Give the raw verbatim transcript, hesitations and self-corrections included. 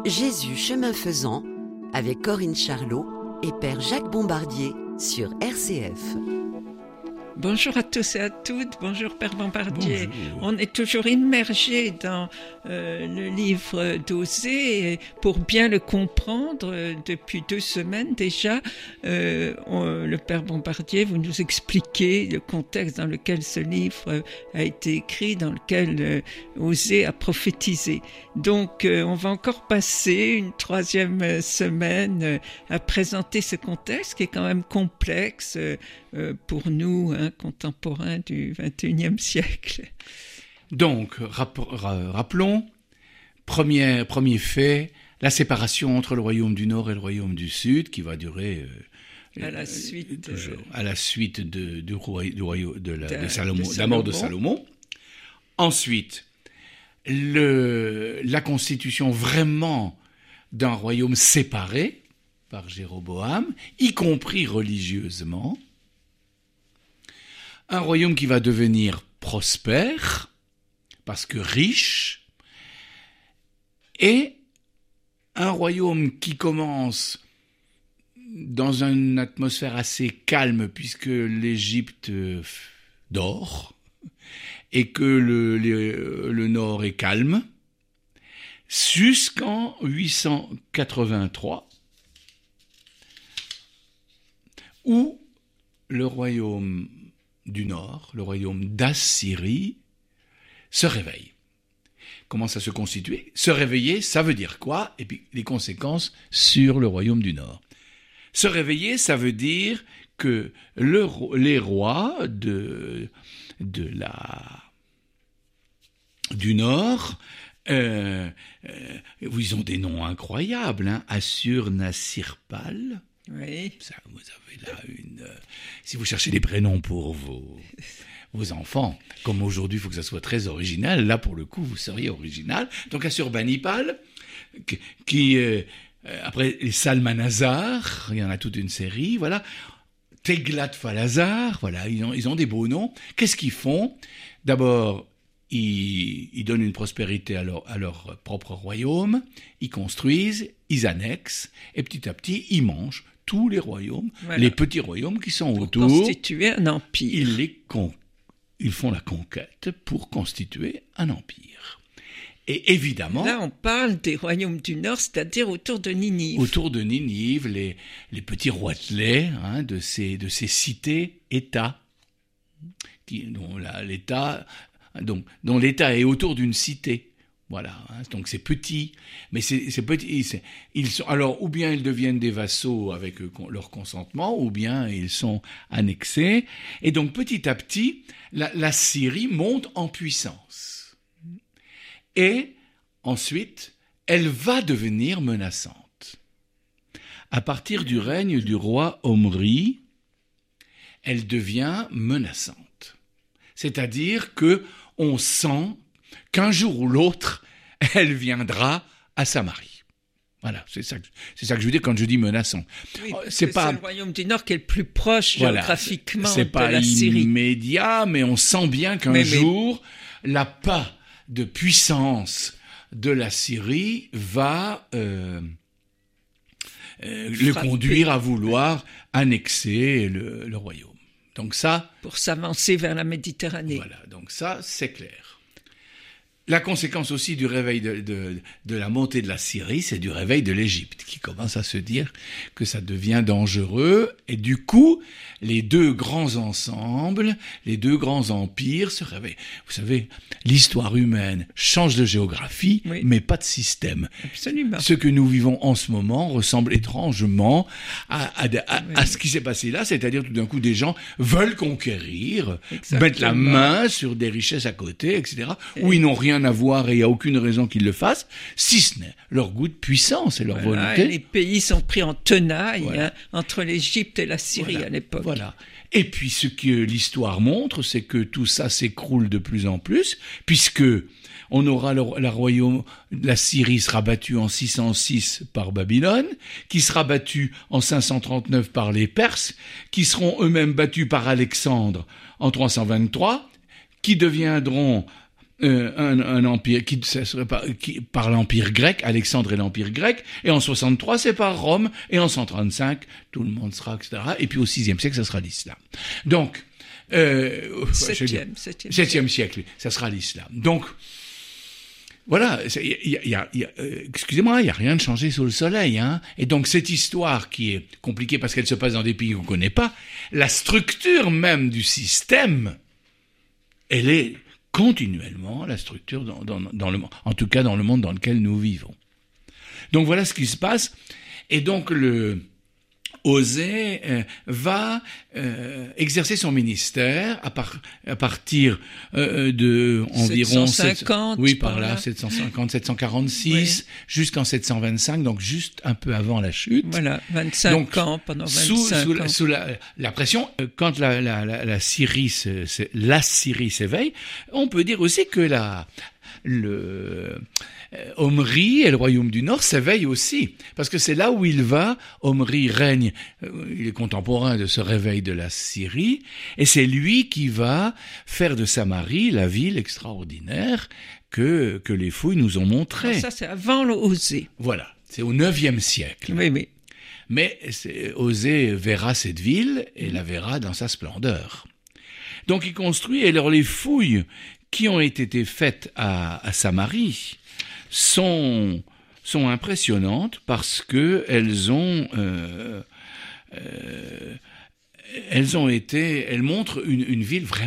Jésus chemin faisant, avec Corinne Charlot et Père Jacques Bombardier sur R C F. Bonjour à tous et à toutes, bonjour Père Bombardier. Bonjour. On est toujours immergé dans euh, le livre d'Osée. Pour bien le comprendre, euh, depuis deux semaines déjà, euh, on, le Père Bombardier, vous nous expliquez le contexte dans lequel ce livre euh, a été écrit, dans lequel euh, Osée a prophétisé. Donc euh, on va encore passer une troisième semaine euh, à présenter ce contexte qui est quand même complexe euh, euh, pour nous, hein, contemporains du vingt et unième siècle. Donc, rap- ra- rappelons, premier, premier fait, la séparation entre le royaume du Nord et le royaume du Sud, qui va durer euh, à la suite, toujours, euh, à la suite de, du roi, du royaume de la, de, de Salomon, de de la mort de Salomon. Salomon. Ensuite, le, la constitution vraiment d'un royaume séparé par Jéroboam, y compris religieusement. Un royaume qui va devenir prospère, parce que riche, et un royaume qui commence dans une atmosphère assez calme, puisque l'Égypte dort, et que le, le, le nord est calme, jusqu'en huit cent quatre-vingt-trois, où le royaume du Nord, le royaume d'Assyrie, se réveille. Commence à se constituer. Se réveiller, ça veut dire quoi? Et puis les conséquences sur le royaume du Nord. Se réveiller, ça veut dire que le, les rois de, de la, du Nord, euh, euh, ils ont des noms incroyables, hein, Assur-Nassir-Pal. Oui. Ça, vous avez là une. Euh, si vous cherchez des prénoms pour vos, vos enfants, comme aujourd'hui, il faut que ça soit très original. Là, pour le coup, vous seriez original. Donc, Assurbanipal, qui, qui euh, après les Salmanazar, il y en a toute une série, voilà. Teglat-Phalazar, voilà, ils ont, ils ont des beaux noms. Qu'est-ce qu'ils font? D'abord, ils, ils donnent une prospérité à leur, à leur propre royaume, ils construisent, ils annexent, et petit à petit, ils mangent tous les royaumes, voilà. Les petits royaumes qui sont pour autour. Constituer un empire. Ils, les con- ils font la conquête pour constituer un empire. Et évidemment... Là, on parle des royaumes du Nord, c'est-à-dire autour de Ninive. Autour de Ninive, les, les petits roitelets, hein, de ces, de ces cités-États, qui, dont la, l'État, donc, dont l'État est autour d'une cité. Voilà, hein, donc c'est petit, mais c'est, c'est petit. C'est, ils sont, alors, ou bien ils deviennent des vassaux avec euh, leur consentement, ou bien ils sont annexés. Et donc, petit à petit, la, la Syrie monte en puissance. Et ensuite, elle va devenir menaçante. À partir du règne du roi Omri, elle devient menaçante. C'est-à-dire que on sent qu'un jour ou l'autre, elle viendra à Samarie. Voilà, c'est ça, c'est ça que je veux dire quand je dis menaçant. Oui, c'est pas c'est le royaume du Nord qui est le plus proche voilà, géographiquement c'est de pas la Syrie. immédiat, mais on sent bien qu'un mais, jour, mais... la pas de puissance de la Syrie va euh, euh, le conduire à vouloir annexer le, le royaume. Donc ça, pour s'avancer vers la Méditerranée. Voilà, donc ça, c'est clair. La conséquence aussi du réveil de, de, de la montée de la Syrie, c'est du réveil de l'Égypte, qui commence à se dire que ça devient dangereux. Et du coup, les deux grands ensembles, les deux grands empires se réveillent. Vous savez, l'histoire humaine change de géographie, oui. mais pas de système. Absolument. Ce que nous vivons en ce moment ressemble étrangement à, à, à, oui. à ce qui s'est passé là, c'est-à-dire tout d'un coup, des gens veulent conquérir, Exactement. mettre la main sur des richesses à côté, et cetera, et... où ils n'ont rien à voir et il n'y a aucune raison qu'ils le fassent, si ce n'est leur goût de puissance et leur voilà, volonté. Et les pays sont pris en tenaille voilà. hein, entre l'Égypte et la Syrie voilà. à l'époque. Voilà. Et puis ce que l'histoire montre, c'est que tout ça s'écroule de plus en plus, puisque on aura le, la royaume, la Syrie sera battue en six cent six par Babylone, qui sera battue en cinq cent trente-neuf par les Perses, qui seront eux-mêmes battus par Alexandre en trois cent vingt-trois, qui deviendront euh, un, un empire qui, ça serait par, qui par l'empire grec, Alexandre et l'empire grec, et en soixante-trois c'est par Rome, et en cent trente-cinq tout le monde sera, et cetera. Et puis au sixième siècle, ça sera l'islam. Donc euh, septième, septième, septième siècle, ça sera l'islam. Donc voilà, il y a, y a, y a, euh, excusez-moi, il y a rien de changé sous le soleil, hein. Et donc cette histoire qui est compliquée parce qu'elle se passe dans des pays qu'on connaît pas, la structure même du système, elle est continuellement la structure dans, dans, dans le, en tout cas dans le monde dans lequel nous vivons. Donc voilà ce qui se passe. Et donc le Osée euh, va euh, exercer son ministère à, par, à partir euh, de environ sept cent cinquante, oui par là, sept cent cinquante, sept cent quarante-six, oui. Jusqu'en sept cent vingt-cinq, donc juste un peu avant la chute. Voilà, vingt-cinq donc, ans pendant vingt-cinq sous, sous, ans. La, sous la, la pression, quand la, la, la, la Syrie, se, se, la Syrie s'éveille, on peut dire aussi que la le Omri et le royaume du Nord s'éveillent aussi, parce que c'est là où il va. Omri règne, il est contemporain de ce réveil de la Syrie, et c'est lui qui va faire de Samarie la ville extraordinaire que, que les fouilles nous ont montrée. Alors ça, c'est avant l'Osée. Voilà, c'est au neuvième siècle. Oui, oui. Mais Osée verra cette ville et la verra dans sa splendeur. Donc il construit, et alors les fouilles qui ont été faites à, à Samarie sont, sont impressionnantes parce que elles ont, euh, euh, elles ont été, elles montrent une, une ville vraiment